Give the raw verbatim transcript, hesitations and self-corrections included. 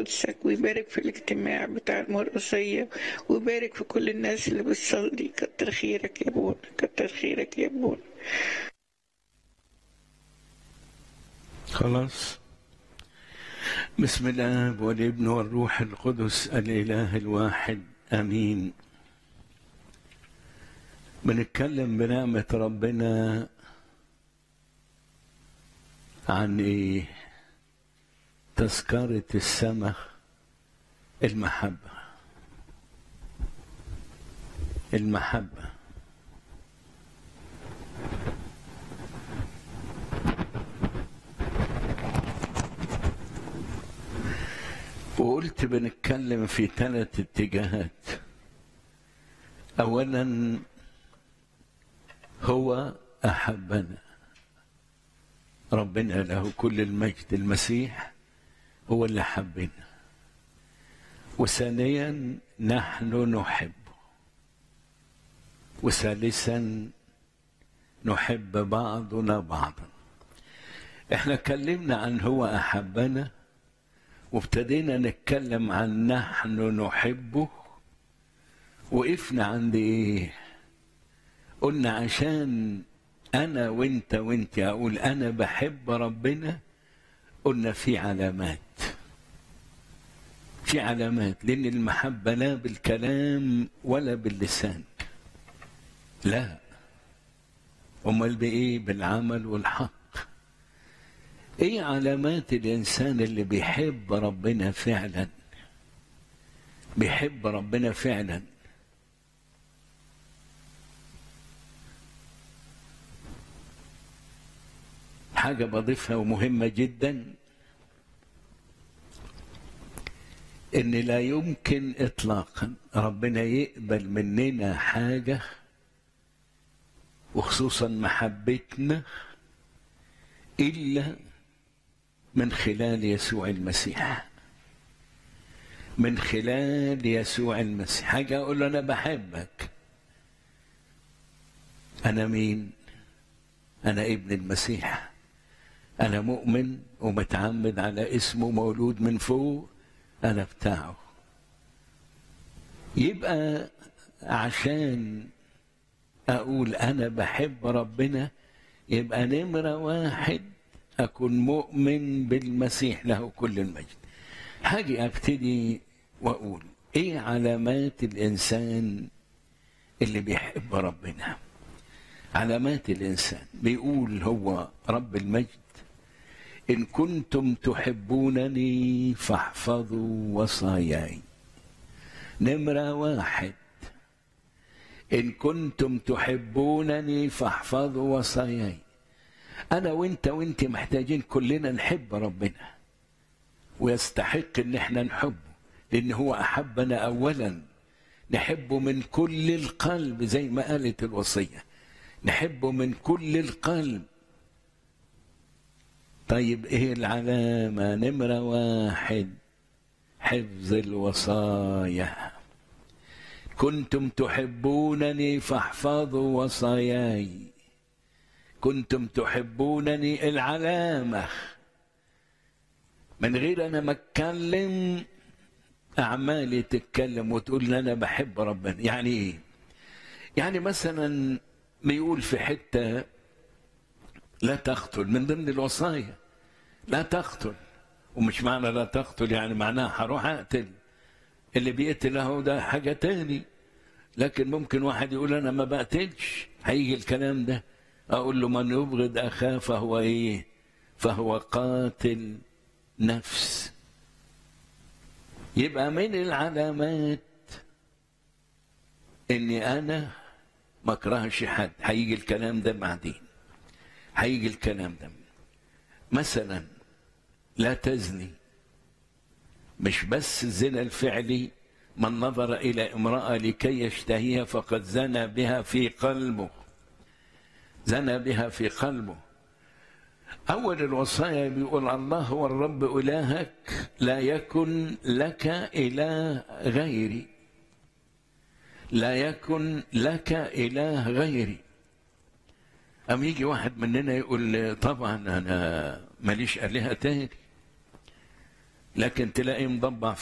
قدسك، ويبارك في الاجتماع بتاع المرقصية، ويبارك في كل الناس اللي بتصلي. كتر خيرك يا ابونا، كتر خيرك يا ابونا. خلاص. بسم الله والابن والروح القدس الإله الواحد آمين. بنتكلم بنعمة ربنا عن إيه؟ تذكرة السماء، المحبة. المحبة وقلت بنتكلم في ثلاث اتجاهات. أولا هو أحبنا، ربنا له كل المجد، المسيح هو اللي حبنا. وثانيا نحن نحبه. وثالثا نحب بعضنا بعضا. احنا اتكلمنا عن هو أحبنا، وابتدينا نتكلم عن نحن نحبه. وقفنا عند ايه؟ قلنا عشان انا وانت وانت اقول انا بحب ربنا، قلنا في علامات. في علامات، لان المحبة لا بالكلام ولا باللسان، لا، امال بايه؟ بالعمل والحق. ايه علامات الانسان اللي بيحب ربنا فعلا؟ بيحب ربنا فعلا. حاجة بضيفها ومهمة جدا، ان لا يمكن اطلاقا ربنا يقبل مننا حاجة، وخصوصا محبتنا، الا من خلال يسوع المسيح. من خلال يسوع المسيح. حاجة اقول له انا بحبك، انا مين؟ انا ابن المسيح، أنا مؤمن ومتعمد على اسمه، مولود من فوق، أنا بتاعه. يبقى عشان أقول أنا بحب ربنا، يبقى نمرة واحد أكون مؤمن بالمسيح له كل المجد. حاجة أبتدي وأقول إيه علامات الإنسان اللي بيحب ربنا؟ علامات الإنسان بيقول هو رب المجد: إن كنتم تحبونني فاحفظوا وصاياي. نمرة واحد، إن كنتم تحبونني فاحفظوا وصاياي. أنا وإنت وإنت محتاجين كلنا نحب ربنا، ويستحق إن احنا نحبه، لأن هو أحبنا أولا. نحبه من كل القلب زي ما قالت الوصية، نحبه من كل القلب. طيب ايه العلامة؟ نمرة واحد حفظ الوصايا. كنتم تحبونني فاحفظوا وصاياي. كنتم تحبونني، العلامة من غير انا ما اتكلم اعمالي تتكلم وتقول لي انا بحب ربنا. يعني ايه؟ يعني مثلا بيقول في حتة لا تقتل، من ضمن الوصايا لا تقتل. ومش معنى لا تقتل يعني معناها هروح اقتل. اللي بيقتل اهو ده حاجة تاني، لكن ممكن واحد يقول انا ما بقتلش. هيجي الكلام ده، اقول له من يبغض اخاه فهو ايه؟ فهو قاتل نفس. يبقى من العلامات اني انا ما اكرهش حد. هيجي الكلام ده بعدين، هيجي الكلام ده. مثلا لا تزني، مش بس الزنا الفعلي، من نظر إلى امرأة لكي يشتهيها فقد زنى بها في قلبه. زنى بها في قلبه. أول الوصايا بيقول الله هو الرب إلهك، لا يكن لك إله غيري. لا يكن لك إله غيري. أم يجي واحد مننا يقول طبعا أنا ماليش آلهة تاني. لكن تلاقيه مضبع